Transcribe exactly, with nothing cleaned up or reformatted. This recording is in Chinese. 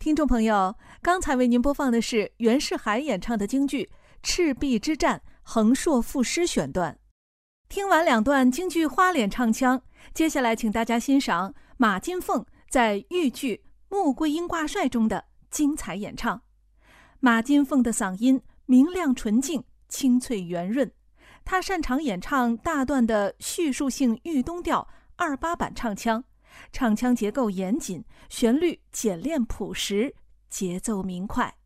听众朋友，刚才为您播放的是袁世海演唱的京剧《赤壁之战》横槊赋诗选段。听完两段京剧花脸唱腔，接下来请大家欣赏马金凤在豫剧《穆桂英挂帅》中的精彩演唱。马金凤的嗓音明亮纯净，清脆圆润，她擅长演唱大段的叙述性豫东调二八版唱腔，唱腔结构严谨，旋律简练朴实，节奏明快。